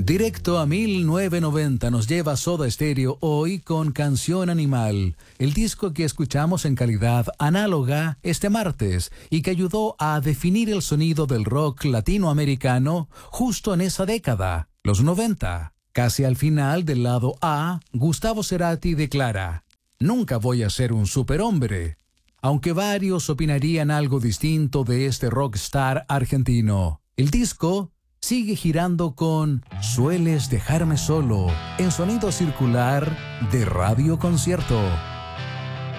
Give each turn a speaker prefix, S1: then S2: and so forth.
S1: Directo a 1990 nos lleva Soda Stereo hoy con Canción Animal, el disco que escuchamos en calidad análoga este martes y que ayudó a definir el sonido del rock latinoamericano justo en esa década, los 90. Casi al final del lado A, Gustavo Cerati declara: "Nunca voy a ser un superhombre", aunque varios opinarían algo distinto de este rockstar argentino. El disco sigue girando con Sueles dejarme solo en sonido circular de Radio Concierto.